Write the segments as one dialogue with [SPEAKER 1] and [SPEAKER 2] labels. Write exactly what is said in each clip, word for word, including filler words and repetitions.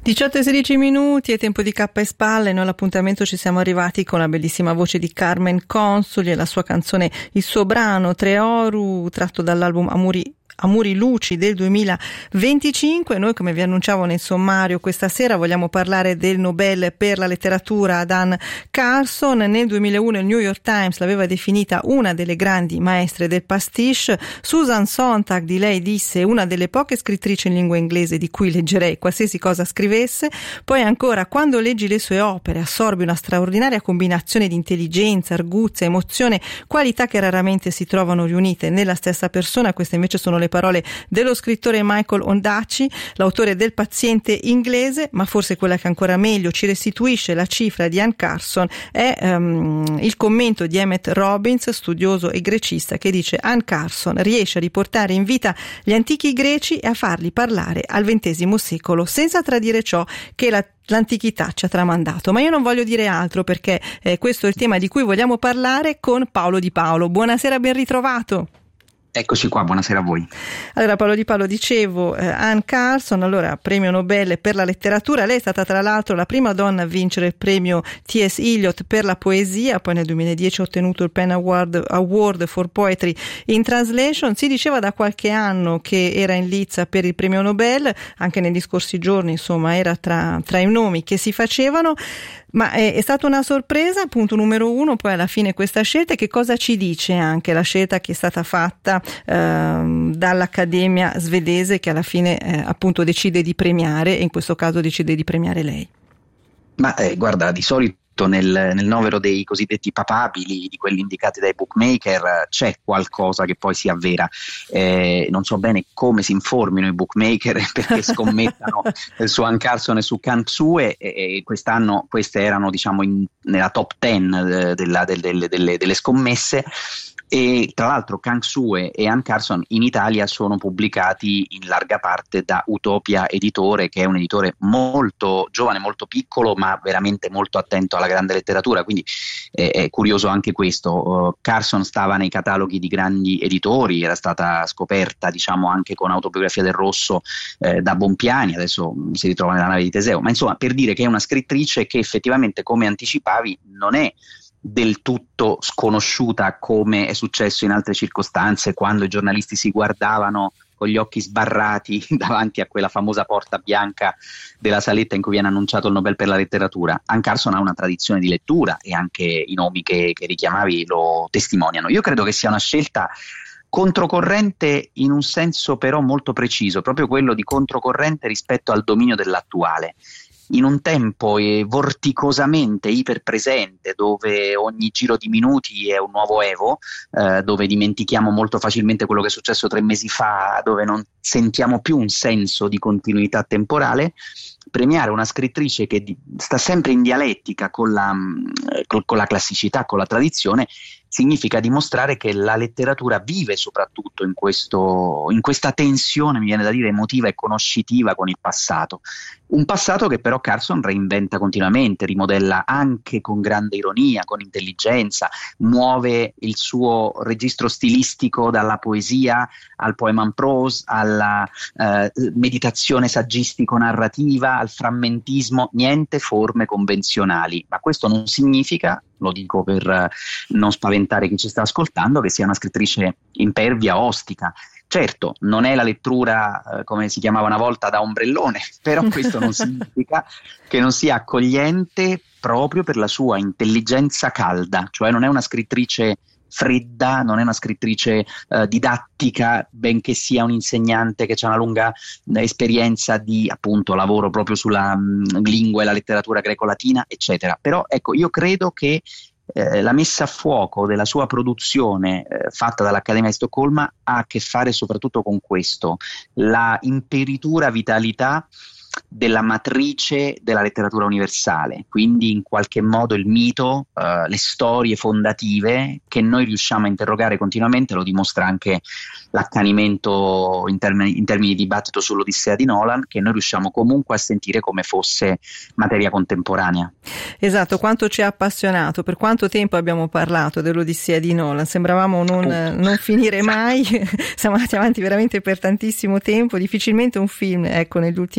[SPEAKER 1] diciotto e sedici minuti, è tempo di cappa e spalle. Noi all'appuntamento ci siamo arrivati con la bellissima voce di Carmen Consoli e la sua canzone, il suo brano Tre Oru, tratto dall'album Amori Amori Luci del duemilaventicinque. Noi, come vi annunciavo nel sommario, questa sera vogliamo parlare del Nobel per la letteratura ad Anne Carson. Nel duemilauno il New York Times l'aveva definita una delle grandi maestre del pastiche. Susan Sontag di lei disse: una delle poche scrittrici in lingua inglese di cui leggerei qualsiasi cosa scrivesse. Poi ancora: quando leggi le sue opere assorbi una straordinaria combinazione di intelligenza, arguzia, emozione, qualità che raramente si trovano riunite nella stessa persona. Queste invece sono le parole dello scrittore Michael Ondaatje, l'autore del Paziente inglese. Ma forse quella che ancora meglio ci restituisce la cifra di Anne Carson è um, il commento di Emmett Robbins, studioso e grecista, che dice: Anne Carson riesce a riportare in vita gli antichi greci e a farli parlare al ventesimo secolo, senza tradire ciò che la l'antichità ci ha tramandato. Ma io non voglio dire altro, perché eh, questo è il tema di cui vogliamo parlare con Paolo Di Paolo. Buonasera, ben ritrovato.
[SPEAKER 2] Eccoci qua, buonasera a voi.
[SPEAKER 1] Allora, Paolo Di Paolo, dicevo, eh, Anne Carson, allora premio Nobel per la letteratura. Lei è stata tra l'altro la prima donna a vincere il premio T S Eliot per la poesia, poi nel duemiladieci ha ottenuto il Penn Award, Award for Poetry in Translation. Si diceva da qualche anno che era in lizza per il premio Nobel, anche negli scorsi giorni, insomma, era tra, tra i nomi che si facevano. Ma è, è stata una sorpresa, punto numero uno, poi alla fine questa scelta. Che cosa ci dice anche la scelta che è stata fatta ehm, dall'Accademia svedese, che alla fine eh, appunto decide di premiare, e in questo caso decide di premiare lei?
[SPEAKER 2] Ma eh, guarda, di solito nel, nel novero dei cosiddetti papabili, di quelli indicati dai bookmaker, c'è qualcosa che poi si avvera. Eh, non so bene come si informino i bookmaker perché scommettano su Anne Carson e su Kang Sue, e, e quest'anno queste erano, diciamo, in, nella top ten eh, della, del, delle, delle, delle scommesse. E tra l'altro Kang Sue e Anne Carson in Italia sono pubblicati in larga parte da Utopia Editore, che è un editore molto giovane, molto piccolo, ma veramente molto attento alla grande letteratura, quindi eh, è curioso anche questo. Uh, Carson stava nei cataloghi di grandi editori, era stata scoperta, diciamo, anche con Autobiografia del Rosso eh, da Bompiani, adesso si ritrova nella Nave di Teseo, ma insomma, per dire che è una scrittrice che effettivamente, come anticipavi, non è del tutto sconosciuta come è successo in altre circostanze, quando i giornalisti si guardavano con gli occhi sbarrati davanti a quella famosa porta bianca della saletta in cui viene annunciato il Nobel per la letteratura. Anne Carson ha una tradizione di lettura e anche i nomi che, che richiamavi lo testimoniano. Io credo che sia una scelta controcorrente in un senso però molto preciso, proprio quello di controcorrente rispetto al dominio dell'attuale. In un tempo eh, vorticosamente iperpresente, dove ogni giro di minuti è un nuovo Evo, eh, dove dimentichiamo molto facilmente quello che è successo tre mesi fa, dove non sentiamo più un senso di continuità temporale, premiare una scrittrice che di, sta sempre in dialettica con la, con, con la classicità, con la tradizione, significa dimostrare che la letteratura vive soprattutto in, questo, in questa tensione, mi viene da dire, emotiva e conoscitiva con il passato. Un passato che però Carson reinventa continuamente, rimodella anche con grande ironia, con intelligenza, muove il suo registro stilistico dalla poesia al poem en prose, alla eh, meditazione saggistico-narrativa, al frammentismo, niente forme convenzionali. Ma questo non significa, lo dico per eh, non spaventare chi ci sta ascoltando, che sia una scrittrice impervia, ostica. Certo, non è la lettura eh, come si chiamava una volta da ombrellone, però questo non significa che non sia accogliente proprio per la sua intelligenza calda, cioè non è una scrittrice fredda, non è una scrittrice eh, didattica, benché sia un insegnante che ha una lunga eh, esperienza di appunto lavoro proprio sulla mh, lingua e la letteratura greco-latina, eccetera. Però ecco, io credo che Eh, la messa a fuoco della sua produzione eh, fatta dall'Accademia di Stoccolma ha a che fare soprattutto con questo, la imperitura vitalità della matrice della letteratura universale, quindi in qualche modo il mito, eh, le storie fondative che noi riusciamo a interrogare continuamente. Lo dimostra anche l'accanimento in termini, in termini di dibattito sull'Odissea di Nolan, che noi riusciamo comunque a sentire come fosse materia contemporanea.
[SPEAKER 1] Esatto, quanto ci ha appassionato, per quanto tempo abbiamo parlato dell'Odissea di Nolan, sembravamo non, non finire mai, siamo andati avanti veramente per tantissimo tempo, difficilmente un film, ecco, negli ultimi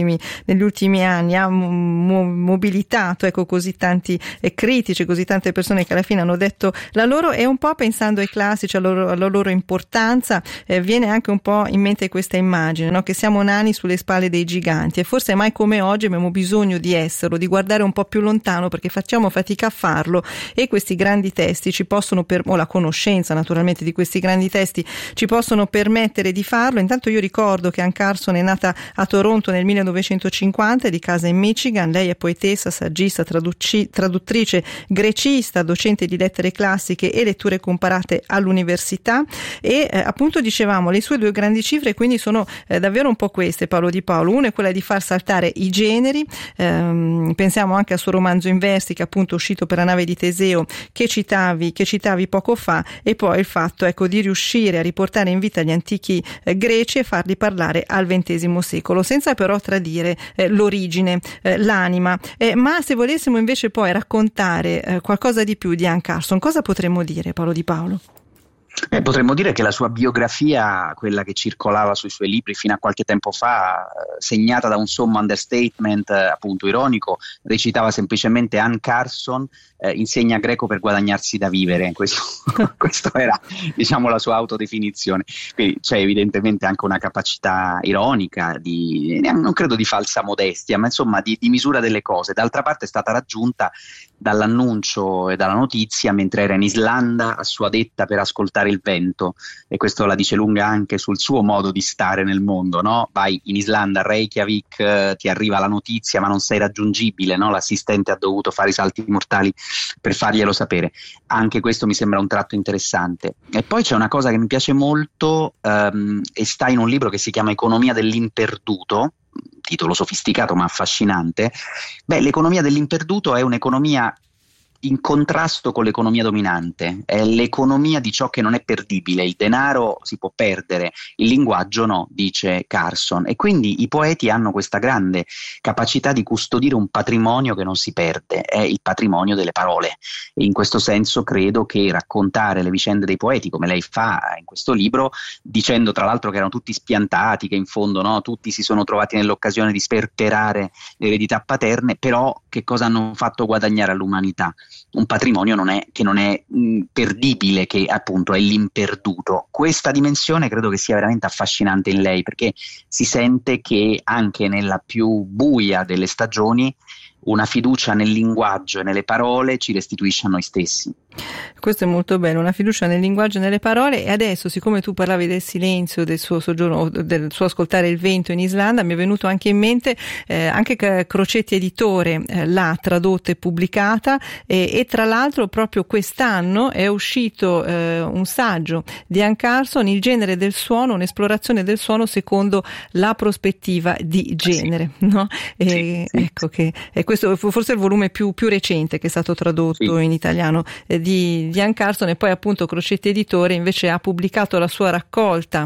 [SPEAKER 1] negli ultimi anni ha mo- mobilitato ecco così tanti eh, critici, così tante persone che alla fine hanno detto la loro, e un po' pensando ai classici, alla loro, alla loro importanza, eh, viene anche un po' in mente questa immagine, no? Che siamo nani sulle spalle dei giganti, e forse mai come oggi abbiamo bisogno di esserlo, di guardare un po' più lontano, perché facciamo fatica a farlo, e questi grandi testi ci possono, per, o la conoscenza naturalmente di questi grandi testi ci possono permettere di farlo. Intanto io ricordo che Anne Carson è nata a Toronto nel millenovecentocinquanta, è di casa in Michigan. Lei è poetessa, saggista, traduci, traduttrice, grecista, docente di lettere classiche e letture comparate all'università, e eh, appunto dicevamo le sue due grandi cifre quindi sono eh, davvero un po' queste, Paolo Di Paolo. Una è quella di far saltare i generi, ehm, pensiamo anche al suo romanzo in versi che appunto è uscito per La nave di Teseo, che citavi, che citavi poco fa, e poi il fatto ecco di riuscire a riportare in vita gli antichi eh, greci e farli parlare al ventesimo secolo, senza però tradire eh, l'origine, eh, l'anima. Eh, ma se volessimo invece poi raccontare eh, qualcosa di più di Anne Carson, cosa potremmo dire, Paolo Di Paolo?
[SPEAKER 2] Eh, potremmo dire che la sua biografia, quella che circolava sui suoi libri fino a qualche tempo fa, eh, segnata da un sommo understatement eh, appunto ironico, recitava semplicemente Anne Carson eh, insegna greco per guadagnarsi da vivere. Questo, questo era, diciamo, la sua autodefinizione. Quindi c'è evidentemente anche una capacità ironica, di, non credo di falsa modestia, ma insomma di, di misura delle cose. D'altra parte è stata raggiunta dall'annuncio e dalla notizia mentre era in Islanda a sua detta per ascoltare il vento, e questo la dice lunga anche sul suo modo di stare nel mondo, no? Vai in Islanda, a Reykjavik, eh, ti arriva la notizia ma non sei raggiungibile, no? L'assistente ha dovuto fare i salti mortali per farglielo sapere. Anche questo mi sembra un tratto interessante. E poi c'è una cosa che mi piace molto, ehm, e sta in un libro che si chiama Economia dell'imperduto, titolo sofisticato ma affascinante. Beh, l'economia dell'imperduto è un'economia in contrasto con l'economia dominante, è l'economia di ciò che non è perdibile. Il denaro si può perdere, il linguaggio no, dice Carson, e quindi i poeti hanno questa grande capacità di custodire un patrimonio che non si perde, è il patrimonio delle parole, e in questo senso credo che raccontare le vicende dei poeti, come lei fa in questo libro, dicendo tra l'altro che erano tutti spiantati, che in fondo no, tutti si sono trovati nell'occasione di sperperare le eredità paterne, però che cosa hanno fatto guadagnare all'umanità? Un patrimonio non è, che non è mh, perdibile, che appunto è l'imperduto. Questa dimensione credo che sia veramente affascinante in lei, perché si sente che anche nella più buia delle stagioni una fiducia nel linguaggio e nelle parole ci restituisce a noi stessi.
[SPEAKER 1] Questo è molto bello, una fiducia nel linguaggio e nelle parole. E adesso, siccome tu parlavi del silenzio, del suo soggiorno, del suo ascoltare il vento in Islanda, mi è venuto anche in mente eh, anche Crocetti Editore eh, l'ha tradotta e pubblicata, e, e tra l'altro proprio quest'anno è uscito eh, un saggio di Anne Carson, Il genere del suono, un'esplorazione del suono secondo la prospettiva di genere, sì. No? E, sì, sì. Ecco che e questo forse è il volume più, più recente che è stato tradotto sì. in italiano eh, di, di Anne Carson. E poi appunto Crocetti Editore invece ha pubblicato la sua raccolta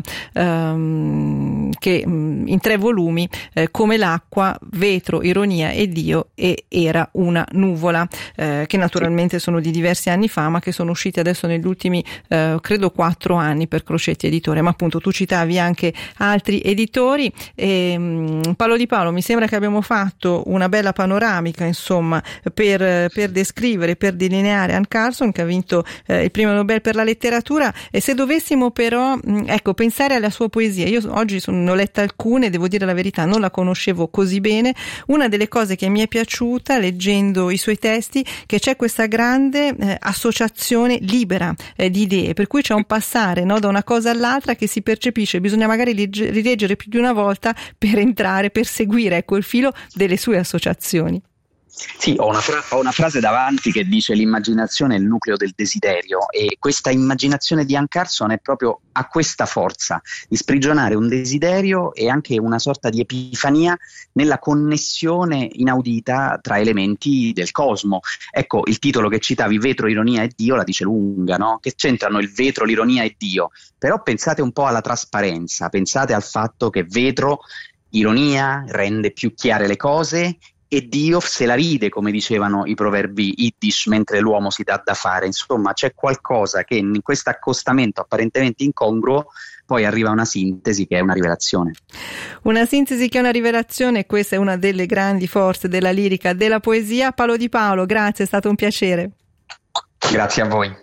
[SPEAKER 1] ehm, che mh, in tre volumi, eh, Come l'acqua, Vetro, Ironia e Dio e Era una nuvola, eh, che naturalmente sono di diversi anni fa, ma che sono usciti adesso negli ultimi eh, credo quattro anni per Crocetti Editore. Ma appunto tu citavi anche altri editori. E, mh, Paolo Di Paolo, mi sembra che abbiamo fatto una bella panoramica insomma per, per descrivere, per delineare Anne Carson, che ha vinto eh, il premio Nobel per la letteratura. E se dovessimo però mh, ecco pensare alla sua poesia, io oggi sono, ne ho letta alcune, devo dire la verità, non la conoscevo così bene. Una delle cose che mi è piaciuta leggendo i suoi testi, che c'è questa grande eh, associazione libera eh, di idee, per cui c'è un passare, no, da una cosa all'altra che si percepisce, bisogna magari legge, rileggere più di una volta per entrare, per seguire ecco il filo delle sue associazioni.
[SPEAKER 2] Sì, ho una, fra- ho una frase davanti che dice: l'immaginazione è il nucleo del desiderio, e questa immaginazione di Anne Carson è proprio a questa forza di sprigionare un desiderio e anche una sorta di epifania nella connessione inaudita tra elementi del cosmo. Ecco, il titolo che citavi, Vetro, Ironia e Dio, la dice lunga, no? Che c'entrano il vetro, l'ironia e Dio? Però pensate un po' alla trasparenza, pensate al fatto che vetro, ironia, rende più chiare le cose, e Dio se la ride, come dicevano i proverbi yiddish, mentre l'uomo si dà da fare. Insomma, c'è qualcosa che in questo accostamento apparentemente incongruo poi arriva a una sintesi che è una rivelazione.
[SPEAKER 1] Una sintesi che è una rivelazione, questa è una delle grandi forze della lirica, della poesia. Paolo Di Paolo, grazie, è stato un piacere.
[SPEAKER 2] Grazie a voi.